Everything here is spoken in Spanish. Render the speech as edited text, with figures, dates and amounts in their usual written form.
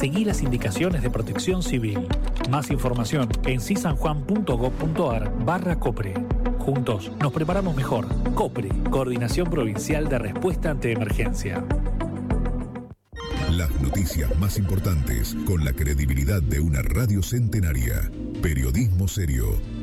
Seguí las indicaciones de Protección Civil. Más información en cisanjuan.gov.ar/COPRE. Juntos nos preparamos mejor. COPRE, Coordinación Provincial de Respuesta ante Emergencia. Las noticias más importantes con la credibilidad de una radio centenaria. Periodismo serio.